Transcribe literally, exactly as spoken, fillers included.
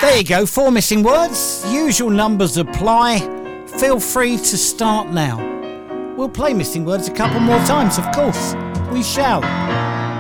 There you go, four missing words. Usual numbers apply. Feel free to start now. We'll play missing words a couple more times, of course. We shall.